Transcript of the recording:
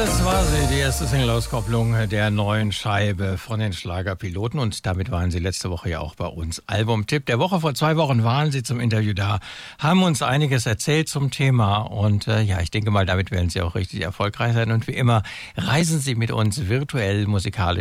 Das war sie, die erste Single-Auskopplung der neuen Scheibe von den Schlagerpiloten. Und damit waren sie letzte Woche ja auch bei uns. Albumtipp der Woche. Vor 2 Wochen waren sie zum Interview da, haben uns einiges erzählt zum Thema. Und ja, ich denke mal, damit werden sie auch richtig erfolgreich sein. Und wie immer reisen sie mit uns virtuell musikalisch